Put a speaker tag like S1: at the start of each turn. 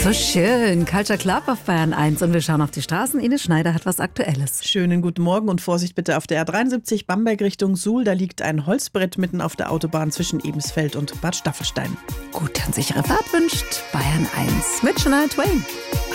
S1: So schön. Culture Club auf Bayern 1 und wir schauen auf die Straßen. Ines Schneider hat was Aktuelles.
S2: Schönen guten Morgen und Vorsicht bitte auf der R73 Bamberg Richtung Suhl. Da liegt ein Holzbrett mitten auf der Autobahn zwischen Ebensfeld und Bad Staffelstein.
S1: Gut, und sichere Fahrt wünscht Bayern 1 mit Shania Twain.